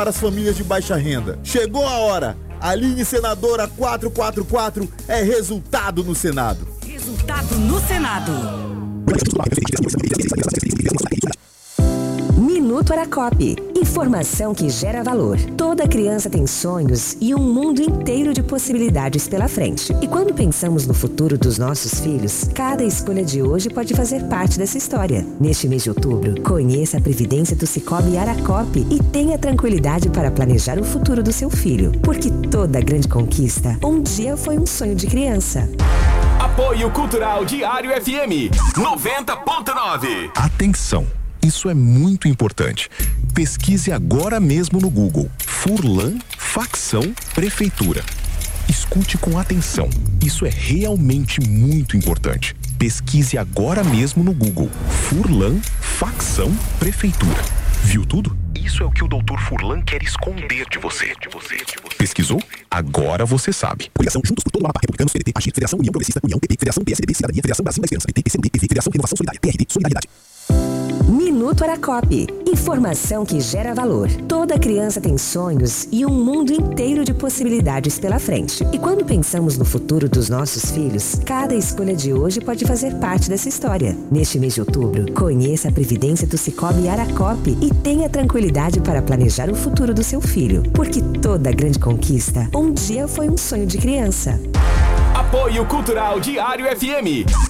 para as famílias de baixa renda. Chegou a hora. Aline Senadora 444 é resultado no Senado. Resultado no Senado. Minuto Aracop. Informação que gera valor. Toda criança tem sonhos e um mundo inteiro de possibilidades pela frente. E quando pensamos no futuro dos nossos filhos, cada escolha de hoje pode fazer parte dessa história. Neste mês de outubro, conheça a Previdência do Sicoob Aracop e tenha tranquilidade para planejar o futuro do seu filho. Porque toda grande conquista, um dia foi um sonho de criança. Apoio Cultural Diário FM 90.9. Atenção! Isso é muito importante. Pesquise agora mesmo no Google. Furlan, facção, prefeitura. Escute com atenção. Isso é realmente muito importante. Pesquise agora mesmo no Google. Furlan, facção, prefeitura. Viu tudo? Isso é o que o Dr. Furlan quer esconder de você. Pesquisou? Agora você sabe. Coligação Juntos por todo o Amapá, Republicanos, PDT, AGir, Federação União Progressista, União, PP, Federação PSDB, Cidadania, Federação Brasil da Esperança, PT, PCdoB, PV, Federação Renovação Solidária, PRD, Solidariedade. Minuto Aracop. Informação que gera valor. Toda criança tem sonhos e um mundo inteiro de possibilidades pela frente. E quando pensamos no futuro dos nossos filhos, cada escolha de hoje pode fazer parte dessa história. Neste mês de outubro, conheça a Previdência do Sicoob Aracop e tenha tranquilidade para planejar o futuro do seu filho. Porque toda grande conquista, um dia foi um sonho de criança. Apoio Cultural Diário FM